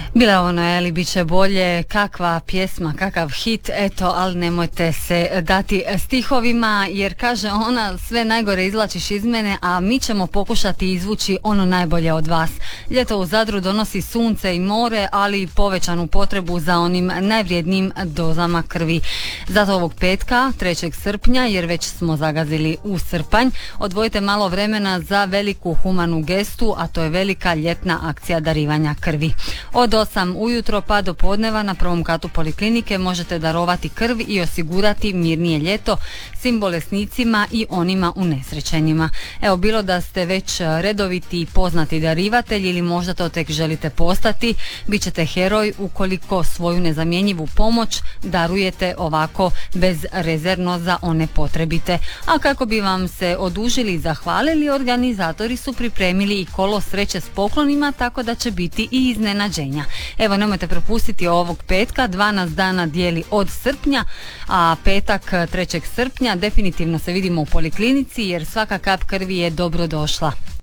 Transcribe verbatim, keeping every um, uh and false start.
Bila ono, je li, bit će bolje, kakva pjesma, kakav hit, eto, ali nemojte se dati stihovima, jer kaže ona, sve najgore izvlačiš iz mene, a mi ćemo pokušati izvući ono najbolje od vas. Ljeto u Zadru donosi sunce i more, ali i povećanu potrebu za onim najvrijednijim dozama krvi. Zato ovog petka, trećeg srpnja, jer već smo zagazili u srpanj, odvojite malo vremena za veliku humanu gestu, a to je velika ljetna akcija darivanja krvi. Od osam ujutro pa do podneva na prvom katu poliklinike možete darovati krv i osigurati mirnije ljeto svim bolesnicima i onima unesrećenima. Evo, bilo da ste već redoviti i poznati darivatelj ili možda to tek želite postati, bit ćete heroj ukoliko svoju nezamjenjivu pomoć darujete ovako bezrezervno za one potrebite. A kako bi vam se odužili i zahvalili, organizatori su pripremili i kolo sreće s poklonima, tako da će biti i iznenađenja. Evo, nemojte propustiti ovog petka, dvanaest dana dijeli od srpnja, a petak trećeg srpnja definitivno se vidimo u poliklinici, jer svaka kap krvi je dobro došla.